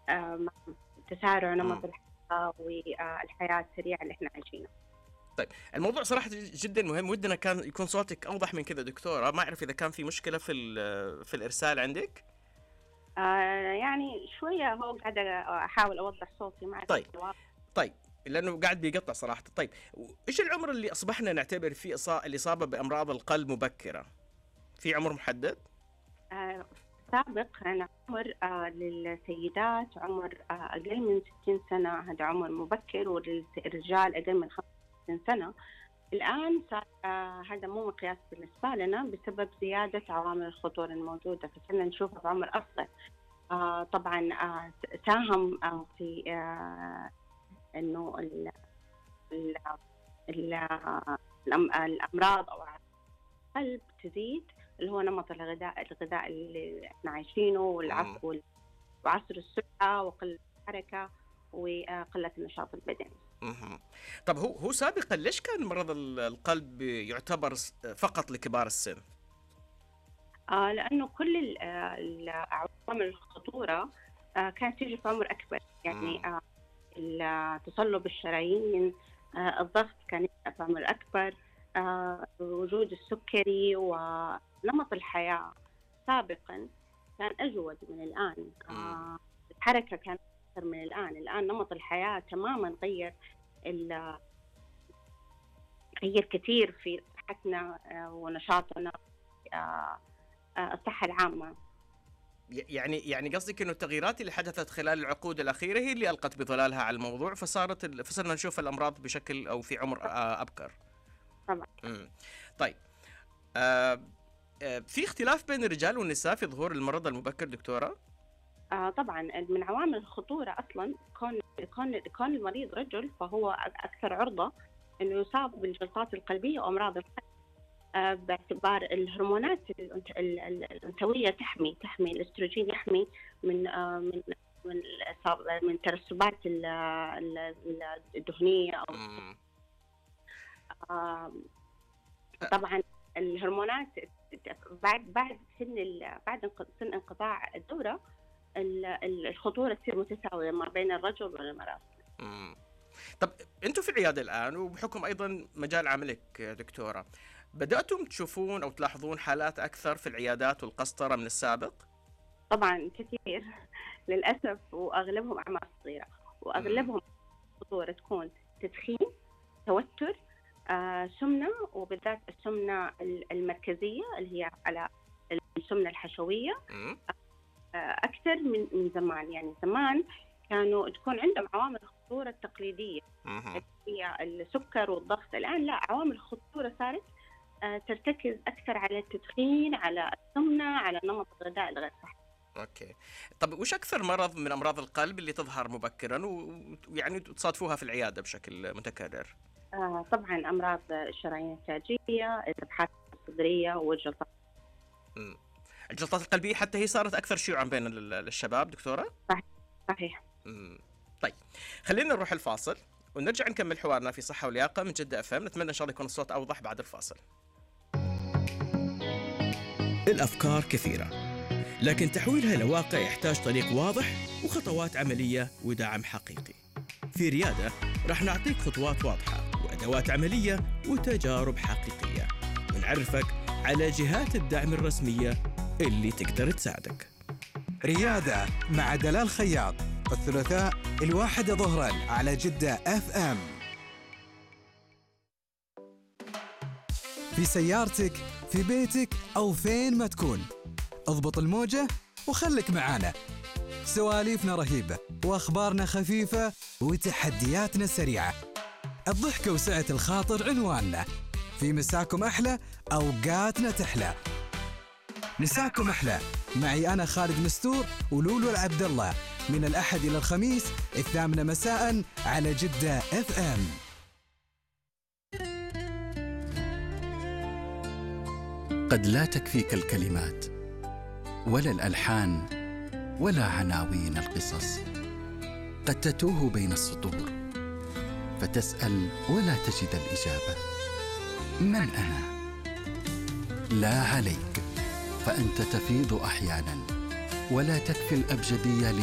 مع تسارع نمط الحياة والحياة السريعة اللي احنا عايشينها. طيب الموضوع صراحة جدا مهم، ودنا كان يكون صوتك أوضح من كذا دكتورة. ما أعرف إذا كان في مشكلة في الإرسال عندك. يعني شوية هو قاعدة أحاول أوضح صوتي معك. طيب لأنه قاعد بيقطع صراحة. طيب إيش العمر اللي أصبحنا نعتبر فيه الإصابة بأمراض القلب مبكرة؟ في عمر محدد؟ سابق أنا عمر للسيدات عمر أقل من 60 سنة، هذا عمر مبكر، وللرجال أقل من 65 سنة. الآن صار هذا مو مقياس بالنسبة لنا بسبب زيادة عوامل الخطورة الموجودة، فصرنا نشوفه بعمر أصغر. طبعا ساهم في إنه الأمراض أو القلب تزيد، اللي هو نمط الغذاء اللي احنا عايشينه، وعصر السرعة وقلة الحركة وقلة النشاط البدني. طب هو سابقا ليش كان مرض القلب يعتبر فقط لكبار السن؟ لأنه كل عوامل الخطورة كانت تيجي في عمر أكبر، يعني تصلب الشرايين، الضغط كان يبدأ في عمر أكبر، وجود السكري، ونمط الحياة سابقا كان أجود من الآن. الحركة كانت أكثر من الآن نمط الحياة تماما غير كثير في صحتنا ونشاطنا، الصحة العامة. يعني قصدك إنه التغييرات اللي حدثت خلال العقود الأخيرة هي اللي ألقت بظلالها على الموضوع، فصرنا نشوف الأمراض بشكل أو في عمر أبكر. طبعا. طيب في اختلاف بين الرجال والنساء في ظهور المرض المبكر دكتورة؟ طبعا من عوامل الخطورة أصلا كون المريض رجل، فهو أكثر عرضة إنه يصاب بالجلطات القلبية وأمراض القلب، باعتبار الهرمونات الأنثوية تحمي الاستروجين، يحمي من ترسبات الدهنية طبعا الهرمونات بعد سن انقطاع الدورة الخطورة تصير متساوية ما بين الرجل والمرأة. طب انتم في العيادة الآن، وبحكم أيضا مجال عملك دكتورة، بدأتم تشوفون أو تلاحظون حالات أكثر في العيادات والقسطرة من السابق؟ طبعا كثير للأسف، وأغلبهم أعمار صغيرة، وأغلبهم خطورة تكون تدخين، توتر، سمنة، وبالذات السمنة المركزية اللي هي على السمنة الحشوية أكثر من زمان. يعني زمان كانوا تكون عندهم عوامل الخطورة التقليدية هي السكر والضغط. الآن لا، عوامل الخطورة صارت ترتكز أكثر على التدخين، على السمنة، على نمط الغذاء الغير صحي. أوكي. طب وش أكثر مرض من أمراض القلب اللي تظهر مبكرا ويعني تصادفوها في العيادة بشكل متكرر؟ طبعا أمراض الشرايين التاجية، الذبحات الصدرية، والجلطات. الجلطات القلبية حتى هي صارت أكثر شيوعا بين الشباب دكتورة؟ صحيح. طيب خلينا نروح الفاصل ونرجع نكمل حوارنا في صحة ولياقة من جدة FM. نتمنى إن شاء الله يكون الصوت أوضح بعد الفاصل. الأفكار كثيرة، لكن تحويلها لواقع يحتاج طريق واضح وخطوات عملية ودعم حقيقي. في ريادة راح نعطيك خطوات واضحة وأدوات عملية وتجارب حقيقية، ونعرفك على جهات الدعم الرسمية اللي تقدر تساعدك. ريادة مع دلال خياط، الثلاثاء 1 ظهرا على جدة FM. في سيارتك، في بيتك، أو فين ما تكون، اضبط الموجة وخلك معانا. سواليفنا رهيبة وأخبارنا خفيفة وتحدياتنا سريعة. الضحكة وسعة الخاطر عنواننا. في مساكم أحلى، أوقاتنا تحلى. مساكم أحلى معي أنا خالد مستور ولولو العبد الله، من الأحد إلى الخميس 8 مساء على جدة FM. قد لا تكفيك الكلمات ولا الألحان ولا عناوين القصص، قد تتوه بين السطور فتسأل ولا تجد الإجابة. من أنا؟ لا عليك، فأنت تفيض أحيانا ولا تكفي الأبجدية